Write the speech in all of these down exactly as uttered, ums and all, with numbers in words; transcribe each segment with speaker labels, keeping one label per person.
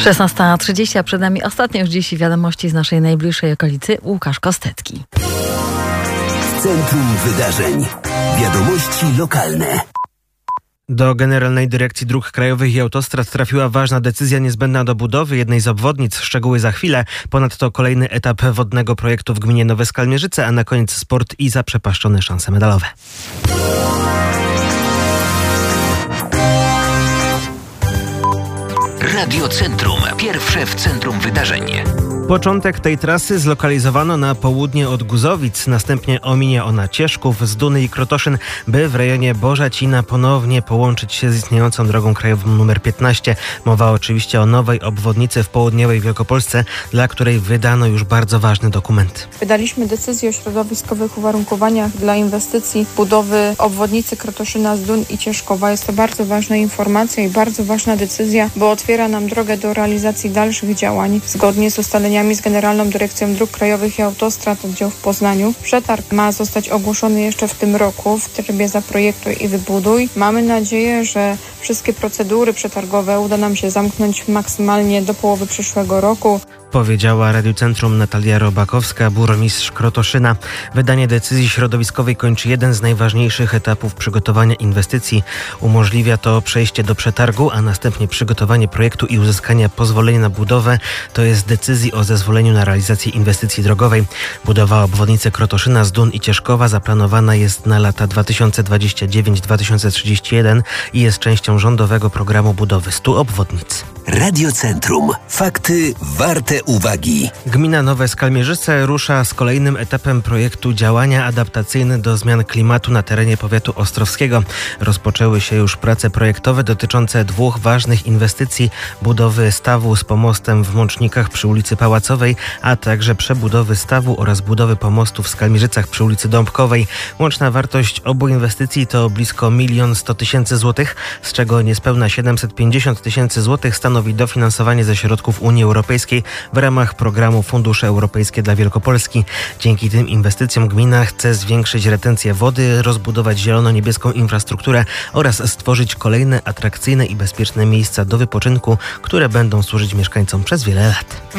Speaker 1: szesnasta trzydzieści, a przed nami ostatnie już dziś wiadomości z naszej najbliższej okolicy. Łukasz Kostecki.
Speaker 2: W centrum wydarzeń. Wiadomości lokalne.
Speaker 3: Do Generalnej Dyrekcji Dróg Krajowych i Autostrad trafiła ważna decyzja niezbędna do budowy jednej z obwodnic. Szczegóły za chwilę. Ponadto kolejny etap wodnego projektu w gminie Nowe Skalmierzyce, a na koniec sport i zaprzepaszczone szanse medalowe.
Speaker 2: Radio Centrum. Pierwsze w centrum wydarzeń.
Speaker 3: Początek tej trasy zlokalizowano na południe od Guzowic. Następnie ominie ona Cieszków, Zduny i Krotoszyn, by w rejonie Bożacina ponownie połączyć się z istniejącą drogą krajową numer piętnaście. Mowa oczywiście o nowej obwodnicy w południowej Wielkopolsce, dla której wydano już bardzo ważny dokument.
Speaker 4: Wydaliśmy decyzję o środowiskowych uwarunkowaniach dla inwestycji budowy obwodnicy Krotoszyna, Zdun i Cieszkowa. Jest to bardzo ważna informacja i bardzo ważna decyzja, bo otwiera nam drogę do realizacji dalszych działań zgodnie z ustaleniami z Generalną Dyrekcją Dróg Krajowych i Autostrad oddział w Poznaniu. Przetarg ma zostać ogłoszony jeszcze w tym roku w trybie zaprojektuj i wybuduj. Mamy nadzieję, że wszystkie procedury przetargowe uda nam się zamknąć maksymalnie do połowy przyszłego roku.
Speaker 3: Powiedziała Radiu Centrum Natalia Robakowska, burmistrz Krotoszyna. Wydanie decyzji środowiskowej kończy jeden z najważniejszych etapów przygotowania inwestycji. Umożliwia to przejście do przetargu, a następnie przygotowanie projektu i uzyskanie pozwolenia na budowę, to jest decyzji o zezwoleniu na realizację inwestycji drogowej. Budowa obwodnicy Krotoszyna, Zdun i Cieszkowa zaplanowana jest na lata dwa tysiące dwudziesty dziewiąty do dwa tysiące trzydziestego pierwszego i jest częścią rządowego programu budowy stu obwodnic.
Speaker 2: Radio Centrum. Fakty warte uwagi.
Speaker 3: Gmina Nowe Skalmierzyce rusza z kolejnym etapem projektu działania adaptacyjne do zmian klimatu na terenie powiatu ostrowskiego. Rozpoczęły się już prace projektowe dotyczące dwóch ważnych inwestycji: budowy stawu z pomostem w Mącznikach przy ulicy Pałacowej, a także przebudowy stawu oraz budowy pomostu w Skalmierzycach przy ulicy Dąbkowej. Łączna wartość obu inwestycji to blisko milion sto tysięcy złotych, z czego niespełna siedemset pięćdziesiąt tysięcy złotych stanowi dofinansowanie ze środków Unii Europejskiej w ramach programu Fundusze Europejskie dla Wielkopolski. Dzięki tym inwestycjom gmina chce zwiększyć retencję wody, rozbudować zielono-niebieską infrastrukturę oraz stworzyć kolejne atrakcyjne i bezpieczne miejsca do wypoczynku, które będą służyć mieszkańcom przez wiele lat.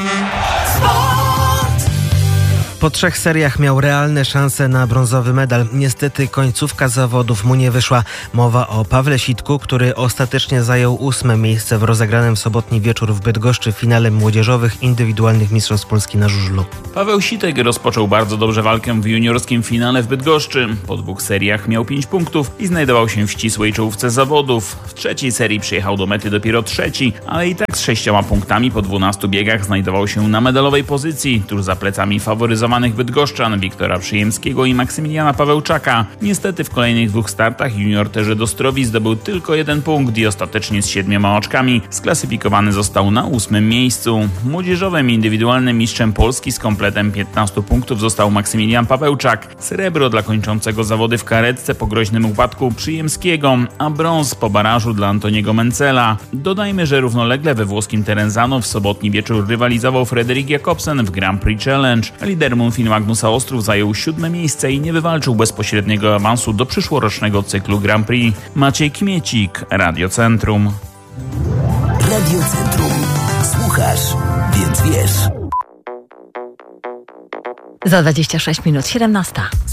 Speaker 3: Po trzech seriach miał realne szanse na brązowy medal. Niestety końcówka zawodów mu nie wyszła. Mowa o Pawle Sitku, który ostatecznie zajął ósme miejsce w rozegranym w sobotni wieczór w Bydgoszczy w finale młodzieżowych indywidualnych mistrzostw Polski na żużlu.
Speaker 5: Paweł Sitek rozpoczął bardzo dobrze walkę w juniorskim finale w Bydgoszczy. Po dwóch seriach miał pięć punktów i znajdował się w ścisłej czołówce zawodów. W trzeciej serii przyjechał do mety dopiero trzeci, ale i tak z sześcioma punktami po dwunastu biegach znajdował się na medalowej pozycji, tuż za plecami faworyzowanych bydgoszczan Wiktora Przyjemskiego i Maksymiliana Pawełczaka. Niestety w kolejnych dwóch startach junior Terzy Dostrowi zdobył tylko jeden punkt i ostatecznie z siedmioma oczkami sklasyfikowany został na ósmym miejscu. Młodzieżowym indywidualnym mistrzem Polski z kompletem piętnastu punktów został Maksymilian Pawełczak. Srebro dla kończącego zawody w karetce po groźnym upadku Przyjemskiego, a brąz po barażu dla Antoniego Mencela. Dodajmy, że równolegle we włoskim Terenzano w sobotni wieczór rywalizował Frederik Jakobsen w Grand Prix Challenge. Lider Munfin Magnusa Ostrów zajął siódme miejsce i nie wywalczył bezpośredniego awansu do przyszłorocznego cyklu Grand Prix. Maciej Kmiecik, Radio Centrum.
Speaker 2: Radio Centrum. Słuchasz, więc wiesz.
Speaker 1: Za dwadzieścia sześć minut, siedemnasta.